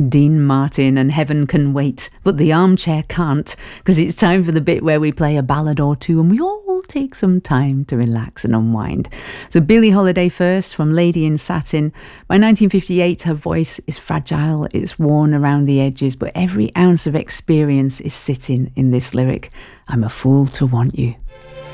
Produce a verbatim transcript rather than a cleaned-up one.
Dean Martin and Heaven Can Wait, but the armchair can't, because it's time for the bit where we play a ballad or two and we all take some time to relax and unwind. So Billie Holiday first, from Lady in Satin. By nineteen fifty-eight, her voice is fragile, it's worn around the edges, but every ounce of experience is sitting in this lyric. I'm a fool to want you.